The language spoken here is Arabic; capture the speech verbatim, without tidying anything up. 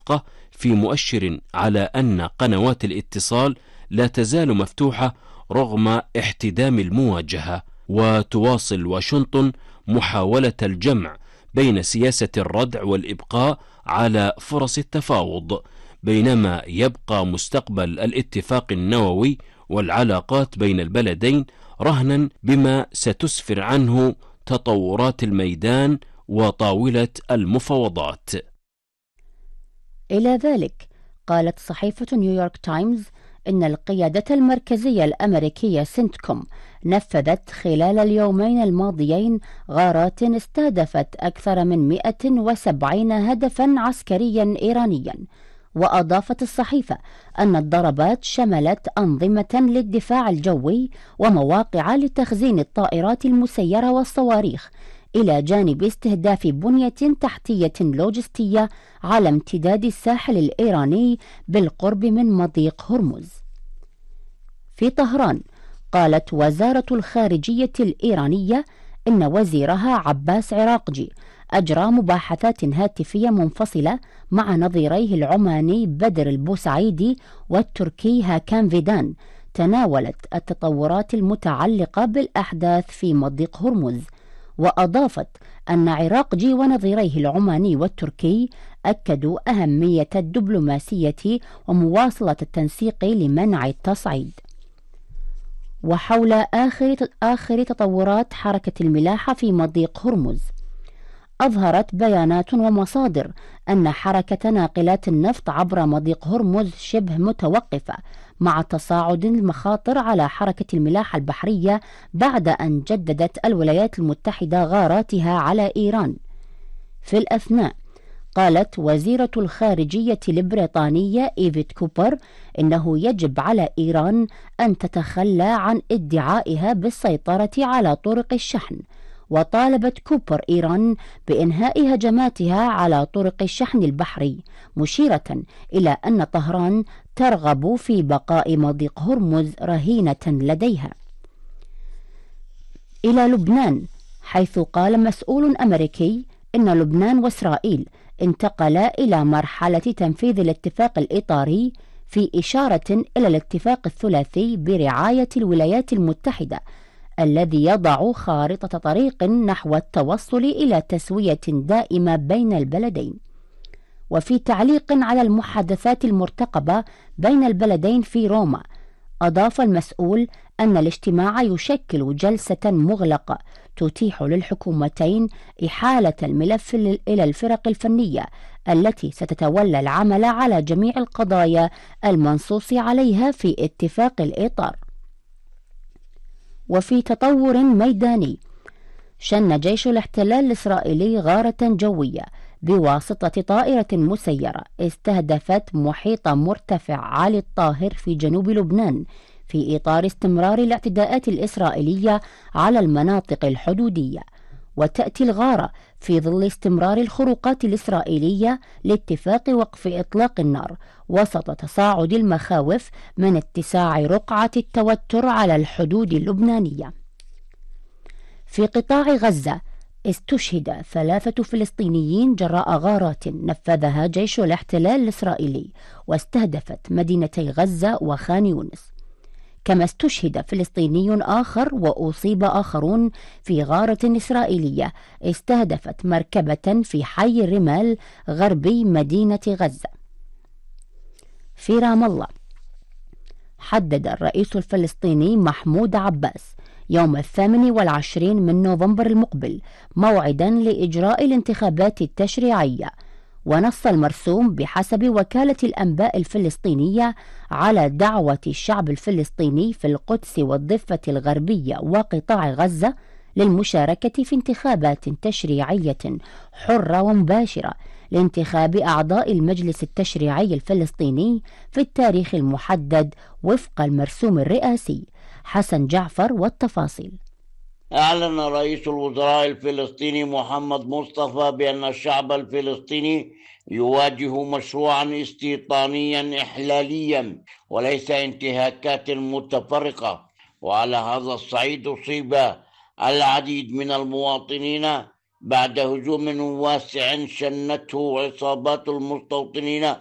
في مؤشر على أن قنوات الاتصال لا تزال مفتوحة رغم احتدام المواجهة. وتواصل واشنطن محاولة الجمع بين سياسة الردع والإبقاء على فرص التفاوض، بينما يبقى مستقبل الاتفاق النووي والعلاقات بين البلدين رهنا بما ستسفر عنه تطورات الميدان وطاولة المفاوضات. إلى ذلك قالت صحيفة نيويورك تايمز إن القيادة المركزية الأمريكية سنتكوم نفذت خلال اليومين الماضيين غارات استهدفت أكثر من مئة وسبعين هدفا عسكريا إيرانيا. وأضافت الصحيفة أن الضربات شملت أنظمة للدفاع الجوي ومواقع لتخزين الطائرات المسيرة والصواريخ، إلى جانب استهداف بنية تحتية لوجستية على امتداد الساحل الإيراني بالقرب من مضيق هرمز. في طهران قالت وزارة الخارجية الإيرانية إن وزيرها عباس عراقجي أجرى مباحثات هاتفية منفصلة مع نظيريه العماني بدر البوسعيدي والتركي هاكان فيدان، تناولت التطورات المتعلقة بالأحداث في مضيق هرمز. وأضافت أن عراقجي ونظيريه العماني والتركي أكدوا أهمية الدبلوماسية ومواصلة التنسيق لمنع التصعيد. وحول آخر آخر تطورات حركة الملاحة في مضيق هرمز، أظهرت بيانات ومصادر أن حركة ناقلات النفط عبر مضيق هرمز شبه متوقفة، مع تصاعد المخاطر على حركة الملاحة البحرية بعد أن جددت الولايات المتحدة غاراتها على إيران. في الأثناء قالت وزيرة الخارجية البريطانية إيفيت كوبر إنه يجب على إيران أن تتخلى عن ادعائها بالسيطرة على طرق الشحن. وطالبت كوبر إيران بإنهاء هجماتها على طرق الشحن البحري، مشيرة إلى أن طهران ترغب في بقاء مضيق هرمز رهينة لديها. إلى لبنان، حيث قال مسؤول أمريكي إن لبنان وإسرائيل انتقلا إلى مرحلة تنفيذ الاتفاق الإطاري، في إشارة إلى الاتفاق الثلاثي برعاية الولايات المتحدة الذي يضع خارطة طريق نحو التوصل إلى تسوية دائمة بين البلدين. وفي تعليق على المحادثات المرتقبة بين البلدين في روما، أضاف المسؤول أن الاجتماع يشكل جلسة مغلقة تتيح للحكومتين إحالة الملف إلى الفرق الفنية التي ستتولى العمل على جميع القضايا المنصوص عليها في اتفاق الإطار. وفي تطور ميداني، شن جيش الاحتلال الإسرائيلي غارة جوية بواسطة طائرة مسيرة استهدفت محيط مرتفع عالي الطاهر في جنوب لبنان، في إطار استمرار الاعتداءات الإسرائيلية على المناطق الحدودية. وتأتي الغارة في ظل استمرار الخروقات الإسرائيلية لاتفاق وقف إطلاق النار، وسط تصاعد المخاوف من اتساع رقعة التوتر على الحدود اللبنانية. في قطاع غزة، استشهد ثلاثة فلسطينيين جراء غارات نفذها جيش الاحتلال الإسرائيلي واستهدفت مدينتي غزة وخان يونس. كما استشهد فلسطيني آخر وأصيب آخرون في غارة إسرائيلية استهدفت مركبة في حي الرمال غربي مدينة غزة. في رام الله، حدد الرئيس الفلسطيني محمود عباس يوم الثامن والعشرين من نوفمبر المقبل موعدا لإجراء الانتخابات التشريعية. ونص المرسوم بحسب وكالة الأنباء الفلسطينية على دعوة الشعب الفلسطيني في القدس والضفة الغربية وقطاع غزة للمشاركة في انتخابات تشريعية حرة ومباشرة لانتخاب أعضاء المجلس التشريعي الفلسطيني في التاريخ المحدد وفق المرسوم الرئاسي. حسن جعفر والتفاصيل. أعلن رئيس الوزراء الفلسطيني محمد مصطفى بأن الشعب الفلسطيني يواجه مشروعا استيطانيا إحلاليا وليس انتهاكات متفرقة. وعلى هذا الصعيد أصيب العديد من المواطنين بعد هجوم واسع شنته عصابات المستوطنين